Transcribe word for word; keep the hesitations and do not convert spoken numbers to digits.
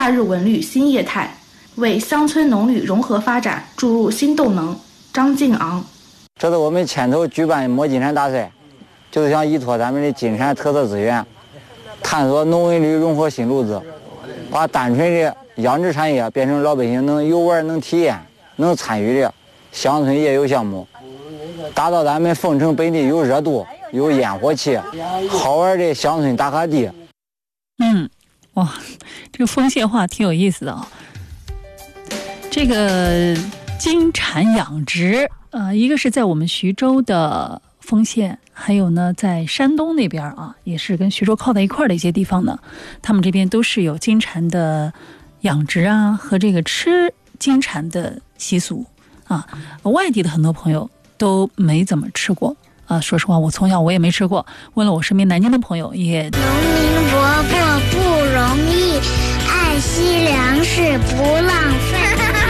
夏日文旅新业态，为乡村农旅融合发展注入新动能。张敬昂， 这次我们牵头举办摸金山大赛，就是想依托咱们的金山特色资源，探索农文旅融合新路子，把单纯的养殖产业变成老百姓能游玩、能体验、能参与的乡村夜游项目，打造咱们凤城本地有热度、有烟火气、好玩的乡村打卡地。 嗯，哇，这个丰县话挺有意思的啊、哦。这个金蝉养殖，呃，一个是在我们徐州的丰县，还有呢在山东那边啊，也是跟徐州靠在一块的一些地方呢，他们这边都是有金蝉的养殖啊和这个吃金蝉的习俗啊。外地的很多朋友都没怎么吃过啊，说实话，我从小我也没吃过。问了我身边南京的朋友也。 农民伯伯不容易，爱惜粮食不浪